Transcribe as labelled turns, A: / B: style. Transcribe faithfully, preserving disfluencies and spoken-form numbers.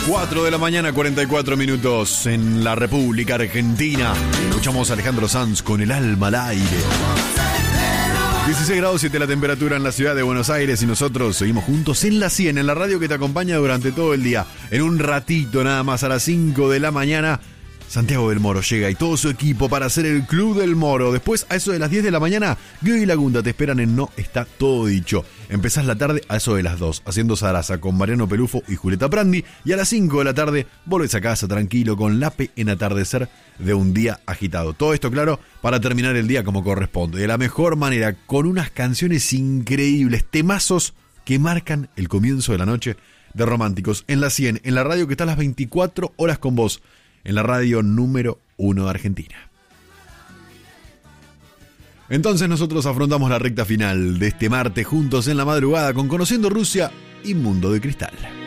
A: cuatro de la mañana, cuarenta y cuatro minutos en la República Argentina. Escuchamos a Alejandro Sanz con El alma al aire. dieciséis grados siete la temperatura en la ciudad de Buenos Aires y nosotros seguimos juntos en la cien, en la radio que te acompaña durante todo el día. En un ratito nada más, a las cinco de la mañana, Santiago del Moro llega y todo su equipo para hacer el Club del Moro. Después, a eso de las diez de la mañana, Guido y Lagunda te esperan en No Está Todo Dicho. Empezás la tarde a eso de las dos, haciendo Zaraza con Mariano Pelufo y Julieta Prandi. Y a las cinco de la tarde, volvés a casa tranquilo con Lape en Atardecer de un día agitado. Todo esto, claro, para terminar el día como corresponde. De la mejor manera, con unas canciones increíbles, temazos que marcan el comienzo de la noche de Románticos. En la cien, en la radio que está a las veinticuatro horas con vos. En la radio número uno de Argentina. Entonces nosotros afrontamos la recta final de este martes juntos en la madrugada con Conociendo Rusia y Mundo de Cristal.